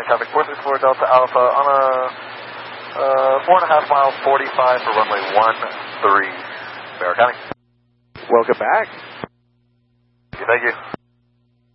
traffic 464 Delta Alpha on a 4.5 miles 45 for runway 13, Bexar County. Welcome back. Thank you.